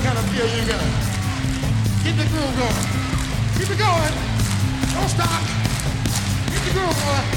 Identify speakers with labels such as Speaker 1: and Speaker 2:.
Speaker 1: kind of feel you got. Keep the groove going. Keep it going. Don't stop. Keep the groove going.